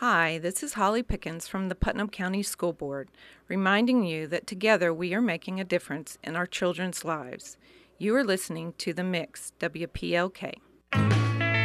Hi, this is Holly Pickens from the Putnam County School Board, reminding you that together we are making a difference in our children's lives. You are listening to The Mix, WPLK.